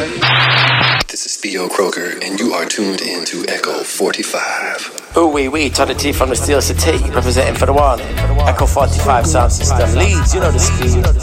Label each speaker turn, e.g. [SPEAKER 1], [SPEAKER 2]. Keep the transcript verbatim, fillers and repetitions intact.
[SPEAKER 1] This is Theo Croker, and you are tuned in to Echo forty-five.
[SPEAKER 2] Ooh wee wee, Toddy T from the Steel City, representing for the one. Echo forty-five sound system leads, you know the speed.